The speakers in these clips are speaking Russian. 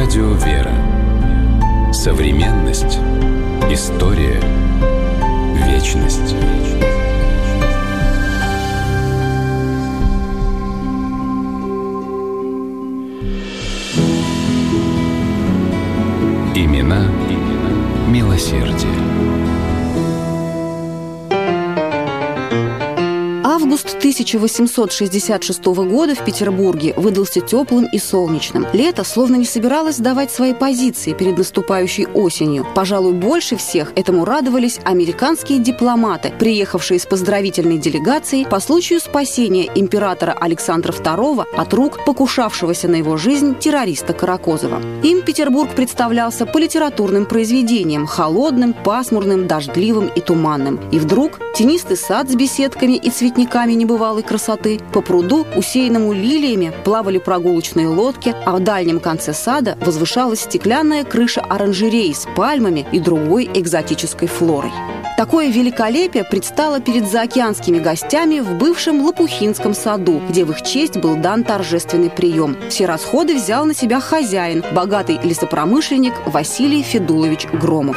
Радио «Вера». Современность. История. Вечность. Имена милосердия. Август 1866 года в Петербурге выдался теплым и солнечным. Лето словно не собиралось сдавать свои позиции перед наступающей осенью. Пожалуй, больше всех этому радовались американские дипломаты, приехавшие с поздравительной делегацией по случаю спасения императора Александра II от рук покушавшегося на его жизнь террориста Каракозова. Им Петербург представлялся по литературным произведениям: холодным, пасмурным, дождливым и туманным. И вдруг тенистый сад с беседками и цветниками небывалой красоты. По пруду, усеянному лилиями, плавали прогулочные лодки, а в дальнем конце сада возвышалась стеклянная крыша оранжереи с пальмами и другой экзотической флорой. Такое великолепие предстало перед заокеанскими гостями в бывшем Лопухинском саду, где в их честь был дан торжественный прием. Все расходы взял на себя хозяин, богатый лесопромышленник Василий Федулович Громов.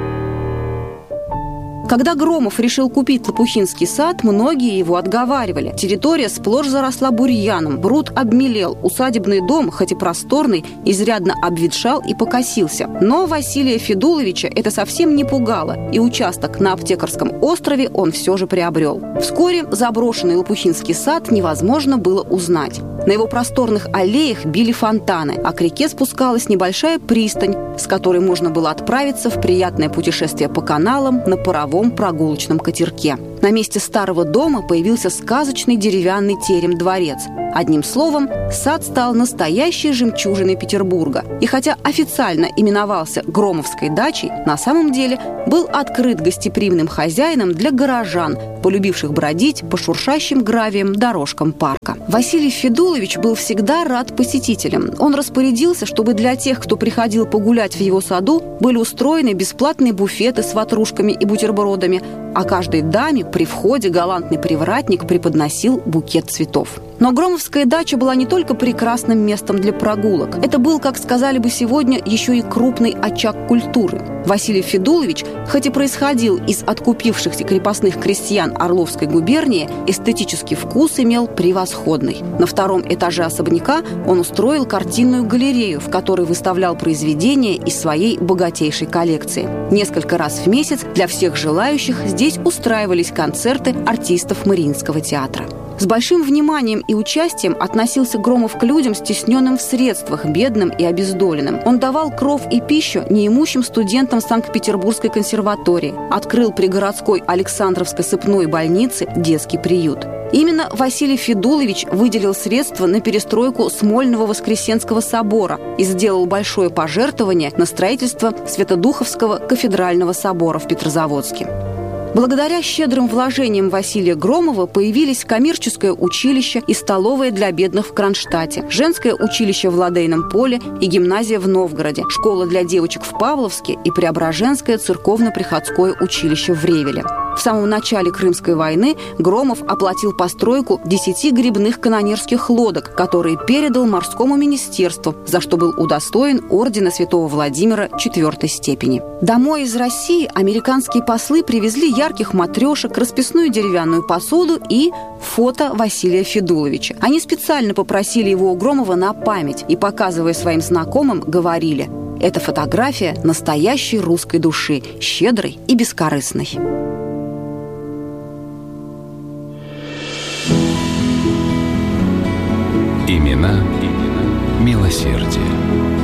Когда Громов решил купить Лопухинский сад, многие его отговаривали. Территория сплошь заросла бурьяном, пруд обмелел, усадебный дом, хоть и просторный, изрядно обветшал и покосился. Но Василия Федуловича это совсем не пугало, и участок на Аптекарском острове он все же приобрел. Вскоре заброшенный Лопухинский сад невозможно было узнать. На его просторных аллеях били фонтаны, а к реке спускалась небольшая пристань, с которой можно было отправиться в приятное путешествие по каналам на паровом прогулочном катерке. На месте старого дома появился сказочный деревянный терем-дворец. Одним словом, сад стал настоящей жемчужиной Петербурга. И хотя официально именовался Громовской дачей, на самом деле был открыт гостеприимным хозяином для горожан, полюбивших бродить по шуршащим гравием дорожкам парка. Василий Федулович был всегда рад посетителям. Он распорядился, чтобы для тех, кто приходил погулять в его саду, были устроены бесплатные буфеты с ватрушками и бутербродами, а каждой даме при входе галантный привратник преподносил букет цветов. Но Громовская дача была не только прекрасным местом для прогулок. Это был, как сказали бы сегодня, еще и крупный очаг культуры. Василий Федулович, хоть и происходил из откупившихся крепостных крестьян Орловской губернии, эстетический вкус имел превосходный. На втором этаже особняка он устроил картинную галерею, в которой выставлял произведения из своей богатейшей коллекции. Несколько раз в месяц для всех желающих здесь устраивались концерты артистов Мариинского театра. С большим вниманием и участием относился Громов к людям, стесненным в средствах, бедным и обездоленным. Он давал кров и пищу неимущим студентам Санкт-Петербургской консерватории, открыл при городской Александровской сыпной больнице детский приют. Именно Василий Федулович выделил средства на перестройку Смольного Воскресенского собора и сделал большое пожертвование на строительство Святодуховского кафедрального собора в Петрозаводске. Благодаря щедрым вложениям Василия Громова появились коммерческое училище и столовая для бедных в Кронштадте, женское училище в Ладейном поле и гимназия в Новгороде, школа для девочек в Павловске и Преображенское церковно-приходское училище в Ревеле. В самом начале Крымской войны Громов оплатил постройку 10 гребных канонерских лодок, которые передал морскому министерству, за что был удостоен ордена Святого Владимира 4 степени. Домой из России американские послы привезли ярких матрешек, расписную деревянную посуду и фото Василия Федуловича. Они специально попросили его у Громова на память и, показывая своим знакомым, говорили: «Это фотография настоящей русской души, щедрой и бескорыстной». Имена милосердия.